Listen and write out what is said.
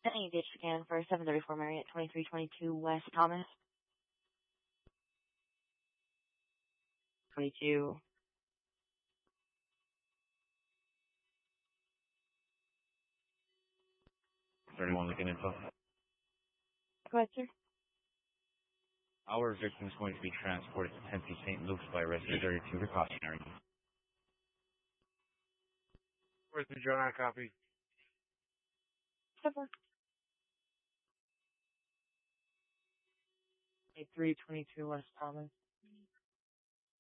Any ditch scan for 734 Marriott, 2322 West Thomas. 22. Anyone looking info? Go ahead, sir. Our victim is going to be transported to Tempe St. Luke's by resident 32 precautionary. Where's the John copy? 322 West Thomas.